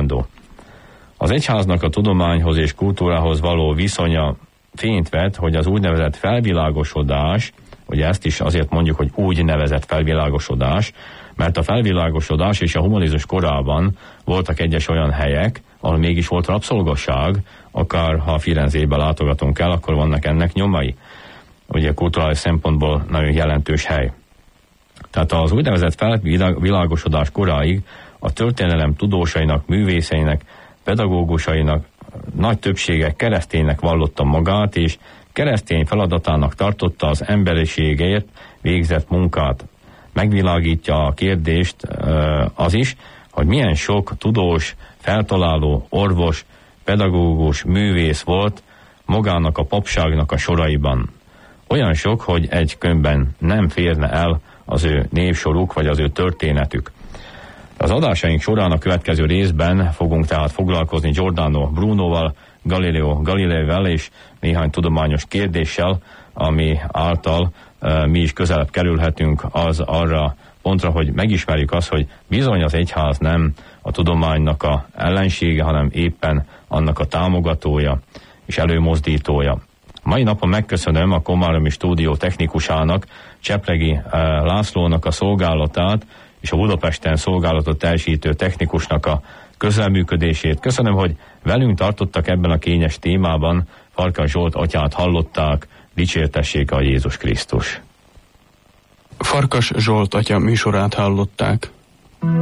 mondandó. Az egyháznak a tudományhoz és kultúrához való viszonya fényt vet, hogy az úgynevezett felvilágosodás, ugye ezt is azért mondjuk, hogy úgynevezett felvilágosodás, mert a felvilágosodás és a humanizmus korában voltak egyes olyan helyek, ahol mégis volt rabszolgasság, akár ha Firenzébe látogatunk el, akkor vannak ennek nyomai. Ugye kulturális szempontból nagyon jelentős hely. Tehát az úgynevezett felvilágosodás koráig a történelem tudósainak, művészeinek, pedagógusainak nagy többsége kereszténynek vallotta magát, és keresztény feladatának tartotta az emberiségért végzett munkát. Megvilágítja a kérdést az is, hogy milyen sok tudós, feltaláló, orvos, pedagógus, művész volt magának a papságnak a soraiban. Olyan sok, hogy egy könyvben nem férne el az ő névsoruk, vagy az ő történetük. Az adásaink során a következő részben fogunk tehát foglalkozni Giordano Brunoval, Galileo Galileivel és néhány tudományos kérdéssel, ami által mi is közelebb kerülhetünk az arra pontra, hogy megismerjük azt, hogy bizony az egyház nem a tudománynak a ellensége, hanem éppen annak a támogatója és előmozdítója. Mai napon megköszönöm a Komáromi stúdió technikusának, Csepregi Lászlónak a szolgálatát, és a Budapesten szolgálatot teljesítő technikusnak a közreműködését. Köszönöm, hogy velünk tartottak ebben a kényes témában. Farkas Zsolt atyát hallották, dicsértessék a Jézus Krisztus. Farkas Zsolt atya műsorát hallották.